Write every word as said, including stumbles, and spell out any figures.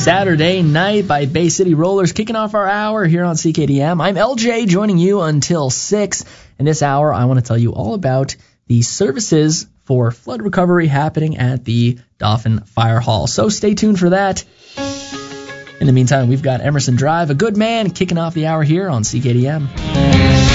Saturday Night by Bay City Rollers, kicking off our hour here on C K D M. I'm L J, joining you until six. In this hour, I want to tell you all about the services for flood recovery happening at the Dauphin Fire Hall. So stay tuned for that. In the meantime, we've got Emerson Drive, A Good Man, kicking off the hour here on C K D M.